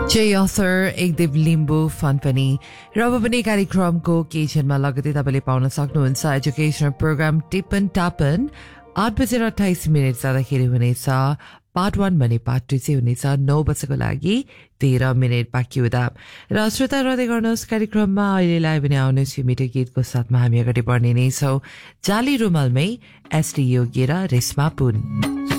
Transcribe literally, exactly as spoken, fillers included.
जय author Ekdev Limbu fun पनि र अब पनि कार्यक्रमको केही क्षणमा लगतै तपाईँले पाउन सक्नुहुन्छ एजुकेसनल प्रोग्राम टिपन टापन आठ बजेर अठाइस मिनट जाँदाखेरि हुनेछ पार्ट वान भने पार्ट टू चाहिँ हुनेछ नौ बजेको लागि तेह्र मिनट बाँकी हुँदा र श्रोता रहँदै गर्नुहोस् कार्यक्रममा अहिलेलाई पनि आउनुहोस् यो मिठो गीतको साथमा हामी अगाडि बढ्ने नै छौँ जाली रुमालमै एसडी योगी र रेशमा पुन